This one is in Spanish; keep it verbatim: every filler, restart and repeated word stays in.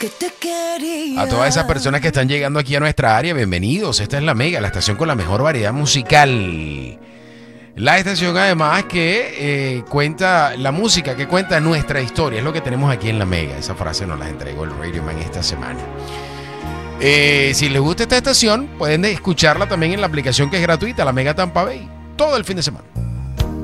que te quería. A todas esas personas que están llegando aquí a nuestra área, bienvenidos. Esta es La Mega, la estación con la mejor variedad musical. La estación además que eh, cuenta la música, que cuenta nuestra historia. Es lo que tenemos aquí en La Mega. Esa frase nos la entregó el Radio Man esta semana. Eh, si les gusta esta estación, pueden escucharla también en la aplicación que es gratuita, La Mega Tampa Bay, todo el fin de semana.